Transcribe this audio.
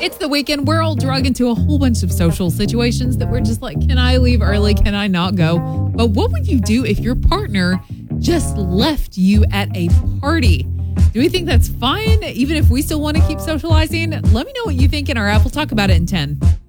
It's the weekend. We're all drug into a whole bunch of social situations that we're just like, can I leave early? Can I not go? But what would you do if your partner just left you at a party? Do we think that's fine, even if we still want to keep socializing? Let me know what you think in our app. We'll talk about it in 10.